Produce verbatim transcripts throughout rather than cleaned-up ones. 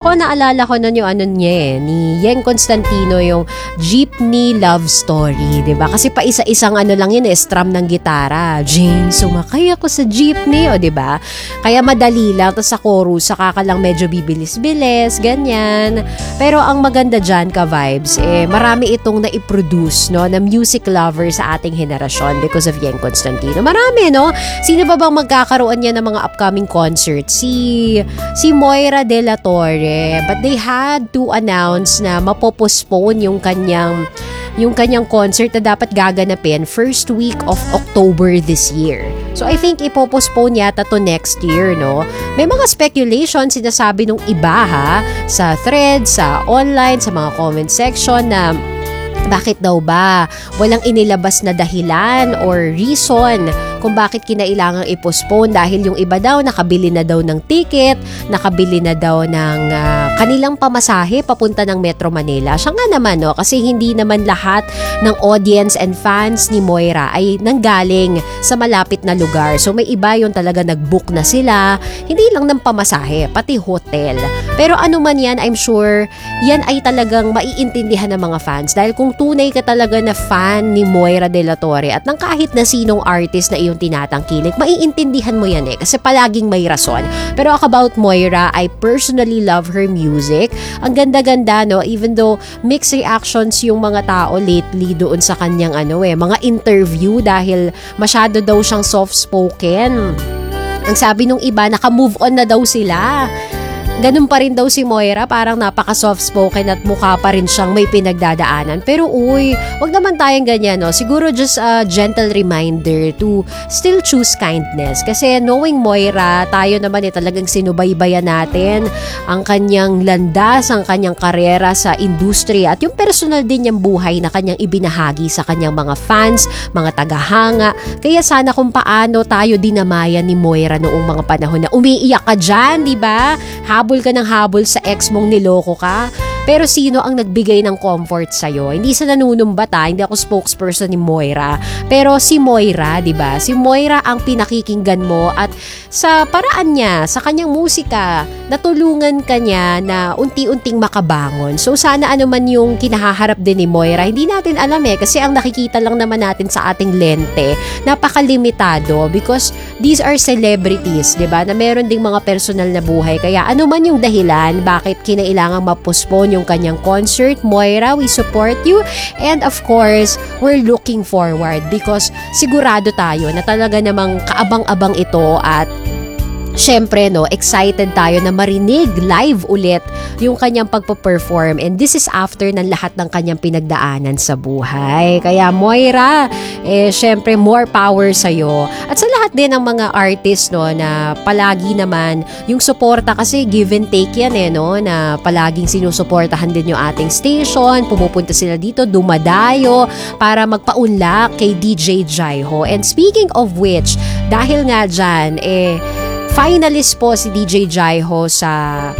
Nako, naalala ko nun yung ano niya eh, ni Yen Constantino, yung Jeepney Love Story, diba? Kasi pa isa-isang ano lang yun eh, strum ng gitara. Jane, sumakay ako sa jeepney, o diba? Kaya madali lang, tapos sa chorus, saka ka lang medyo bibilis-bilis, ganyan. Pero ang maganda dyan, ka-vibes, eh, marami itong na-produce, no, na music lover sa ating henerasyon because of Yen Constantino. Marami, no? Sino ba bang magkakaroon niya ng mga upcoming concerts? Si, si Moira De La Torre. But they had to announce na mapopostpone yung kanyang yung kanyang concert na dapat gaganapin first week of October this year. So I think ipopostpone yata to next year, no? May mga speculation sinasabi nung iba ha, sa threads, sa online, sa mga comment section na bakit daw ba walang inilabas na dahilan or reason kung bakit kinailangang i-postpone, dahil yung iba daw nakabili na daw ng ticket, nakabili na daw ng uh, kanilang pamasahe papunta ng Metro Manila. Siya nga naman, no, kasi hindi naman lahat ng audience and fans ni Moira ay nanggaling sa malapit na lugar. So may iba yung talaga nag-book na sila, hindi lang ng pamasahe, pati hotel. Pero ano man yan, I'm sure yan ay talagang maiintindihan ng mga fans, dahil kung tunay ka talaga na fan ni Moira De La Torre at ng kahit na sinong artist na yung tinatangkilik, maiintindihan mo yan eh, kasi palaging may rason. Pero about Moira, I personally love her music. Ang ganda-ganda, no, even though mixed reactions yung mga tao lately doon sa kanyang ano eh, mga interview, dahil masyado daw siyang soft-spoken. Ang sabi nung iba, naka-move on na daw sila. Ganun pa rin daw si Moira, parang napaka-soft-spoken at mukha pa rin siyang may pinagdadaanan. Pero uy, wag naman tayong ganyan, no? Siguro just a gentle reminder to still choose kindness. Kasi knowing Moira, tayo naman eh talagang sinubaybayan natin ang kanyang landas, ang kanyang karera sa industriya at yung personal din niyang buhay na kanyang ibinahagi sa kanyang mga fans, mga tagahanga. Kaya sana kung paano tayo dinamayan ni Moira noong mga panahon na umiiyak ka dyan, di ba? Habol ka ng habol sa ex mong niloko ka. Pero sino ang nagbigay ng comfort sa'yo? Hindi sa nanunumbat ha, hindi ako spokesperson ni Moira. Pero si Moira, di ba? Si Moira ang pinakikinggan mo at sa paraan niya, sa kanyang musika, natulungan ka niya na unti-unting makabangon. So sana ano man yung kinahaharap din ni Moira, hindi natin alam eh, kasi ang nakikita lang naman natin sa ating lente, napakalimitado because these are celebrities, di ba? Na meron ding mga personal na buhay. Kaya ano man yung dahilan, bakit kinailangang ma-postpone yung kanyang concert, Moira, we support you. And of course, we're looking forward because sigurado tayo na talaga namang kaabang-abang ito at syempre, no, excited tayo na marinig live ulit yung kanyang pagpo-perform, and this is after ng lahat ng kanyang pinagdaanan sa buhay. Kaya Moira, eh, syempre, more power sa'yo. At sa lahat din ng mga artist, no, na palagi naman yung suporta, kasi give and take yan eh, no, na palaging sinusuportahan din yung ating station, pumupunta sila dito, dumadayo, para magpaunlak kay D J Jaiho. And speaking of which, dahil nga dyan, eh, finalist po si D J Jaiho sa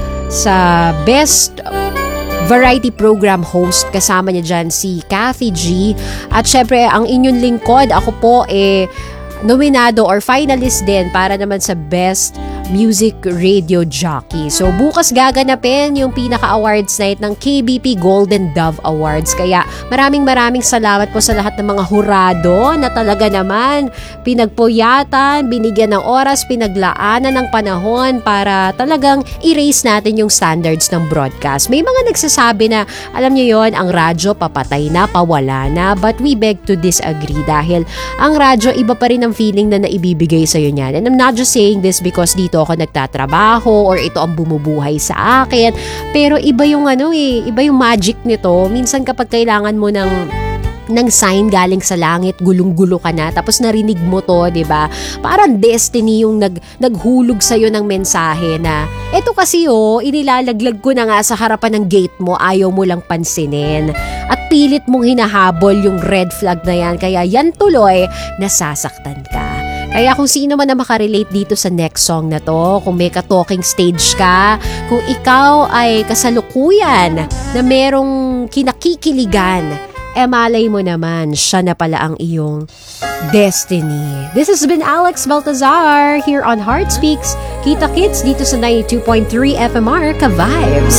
sa Best Variety Program Host. Kasama niya dyan si Kathy G. At syempre, ang inyong lingkod, ako po eh nominado or finalist din para naman sa Best Music Radio Jockey. So bukas gaganapin yung pinaka-awards night ng K B P Golden Dove Awards. Kaya maraming maraming salamat po sa lahat ng mga hurado na talaga naman pinagpuyatan, binigyan ng oras, pinaglaanan ng panahon para talagang i-raise natin yung standards ng broadcast. May mga nagsasabi na, alam niyo yon, ang radyo papatay na, pawala na, but we beg to disagree dahil ang radyo iba pa rin ang feeling na naibibigay sa'yo niyan. And I'm not just saying this because dito ako nagtatrabaho or ito ang bumubuhay sa akin. Pero iba yung ano eh, iba yung magic nito. Minsan kapag kailangan mo ng ng sign galing sa langit, gulong-gulo ka na, tapos narinig mo to, 'di ba? Parang destiny yung nag naghulog sa iyo ng mensahe na eto kasi oh, inilalaglag ko na nga sa harapan ng gate mo, ayaw mo lang pansinin. At pilit mong hinahabol yung red flag na yan, kaya yan tuloy nasasaktan ka. Kaya kung sino man na makarelate dito sa next song na to, kung may ka-talking stage ka, kung ikaw ay kasalukuyan na merong kinakikiligan, eh malay mo naman, siya na pala ang iyong destiny. This has been Alex Baltazar here on Heart Speaks. Kita Kids dito sa ninety-two point three F M R Ka-Vibes.